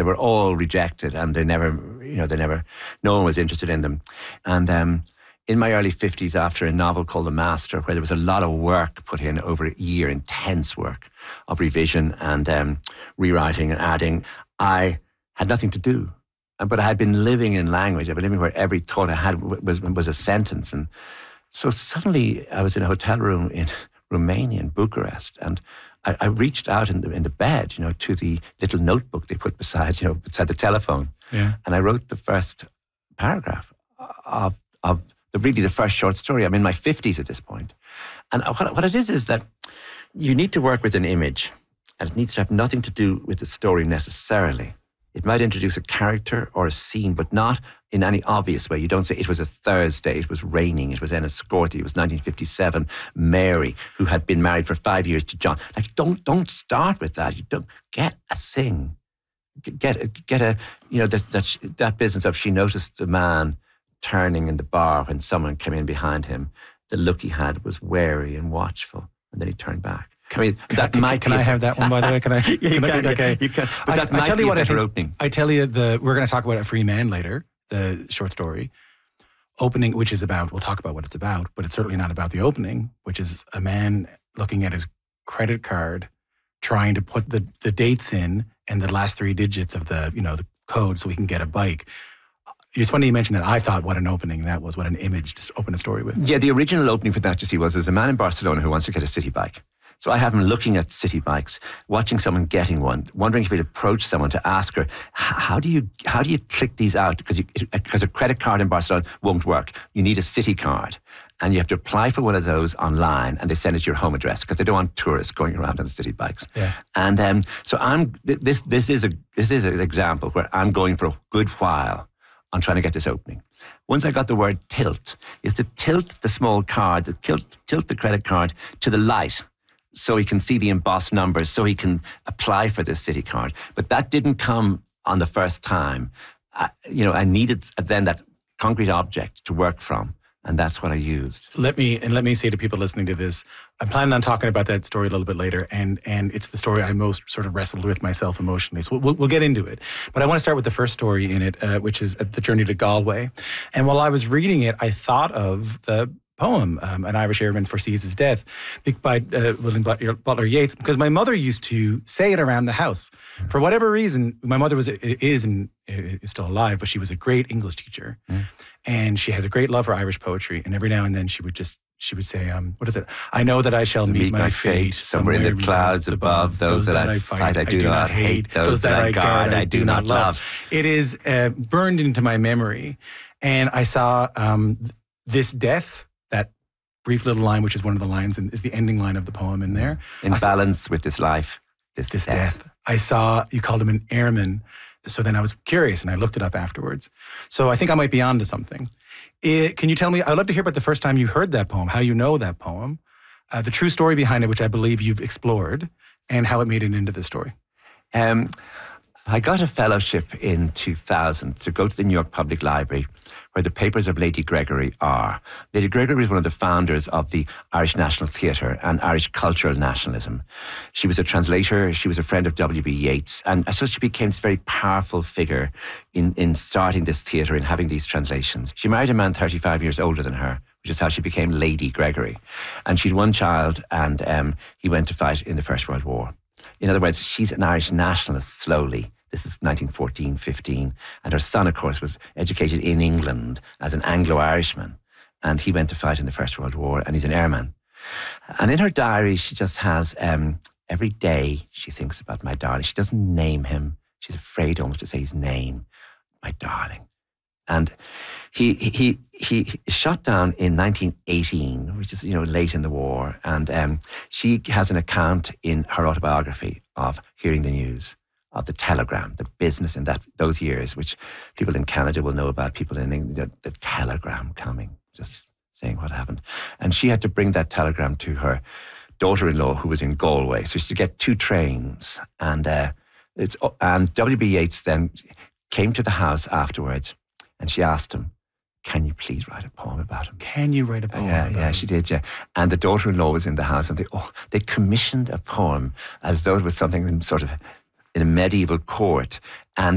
were all rejected, and no one was interested in them. And in my early 50s, after a novel called The Master, where there was a lot of work put in over a year, intense work of revision and rewriting and adding, I had nothing to do. But I had been living in language. I'd been living where every thought I had was a sentence. And so suddenly I was in a hotel room in Romania, in Bucharest, and I reached out in the bed, to the little notebook they put beside the telephone. Yeah. And I wrote the first paragraph of really the first short story. I'm in my 50s at this point. And what it is that you need to work with an image, and it needs to have nothing to do with the story necessarily. It might introduce a character or a scene, but not in any obvious way. You don't say it was a Thursday, it was raining, it was Enniscorthy, it was 1957, Mary, who had been married for 5 years to John. Like, don't start with that. You don't get a thing. Get a that business of she noticed the man turning in the bar when someone came in behind him. The look he had was wary and watchful, and then he turned back. Can I have that one, by the way? Can I? Okay. You can. But that might be a better opening. I tell you, we're going to talk about A Free Man later, the short story. Opening, which is about, we'll talk about what it's about, but it's certainly not about the opening, which is a man looking at his credit card, trying to put the dates in and the last 3 digits of the code so he can get a bike. It's funny you mentioned that. I thought what an opening that was, what an image to open a story with. Yeah, the original opening for that, you see, was there's a man in Barcelona who wants to get a city bike. So I have him looking at city bikes, watching someone getting one, wondering if he'd approach someone to ask her, how do you click these out? Because a credit card in Barcelona won't work. You need a city card. And you have to apply for one of those online, and they send it to your home address because they don't want tourists going around on city bikes. Yeah. And so this is an example where I'm going for a good while on trying to get this opening. Once I got the word tilt, is to tilt the small card, tilt the credit card to the light, so he can see the embossed numbers, so he can apply for this city card. But that didn't come on the first time. I needed then that concrete object to work from, and that's what I used. Let me say to people listening to this, I'm planning on talking about that story a little bit later, and it's the story I most sort of wrestled with myself emotionally. So we'll get into it. But I want to start with the first story in it, which is The Journey to Galway. And while I was reading it, I thought of the poem, An Irish Airman Foresees His Death, by William Butler Yeats, because my mother used to say it around the house. For whatever reason, my mother is still alive, but she was a great English teacher. And she has a great love for Irish poetry. And every now and then she would say, what is it? I know that I shall meet my fate somewhere in the clouds above. Those that I fight, I do not hate. Those that I guard, I do not love. It is burned into my memory. And I saw this death, that brief little line, which is one of the lines and is the ending line of the poem in there. In balance with this life, this death. I saw you called him an airman. So then I was curious and I looked it up afterwards. So I think I might be onto something. Can you tell me, I'd love to hear about the first time you heard that poem, how you know that poem, the true story behind it, which I believe you've explored, and how it made it into the story. I got a fellowship in 2000 to go to the New York Public Library, where the papers of Lady Gregory are. Lady Gregory was one of the founders of the Irish National Theatre and Irish cultural nationalism. She was a translator, she was a friend of W.B. Yeats, and so she became this very powerful figure in starting this theatre and having these translations. She married a man 35 years older than her, which is how she became Lady Gregory. And she had one child, and he went to fight in the First World War. In other words, she's an Irish nationalist slowly. This is 1914-15. And her son, of course, was educated in England as an Anglo-Irishman. And he went to fight in the First World War, and he's an airman. And in her diary, she just has, every day she thinks about my darling. She doesn't name him. She's afraid almost to say his name, my darling. And he shot down in 1918, which is, late in the war. And she has an account in her autobiography of hearing the news, of the telegram, the business in those years, which people in Canada will know about, people in England, the telegram coming, just saying what happened. And she had to bring that telegram to her daughter-in-law, who was in Galway. So she had to get 2 trains. And W.B. Yeats then came to the house afterwards, and she asked him, can you please write a poem about him? Can you write a poem about him? Yeah, she did, yeah. And the daughter-in-law was in the house, and they commissioned a poem as though it was something in a medieval court. And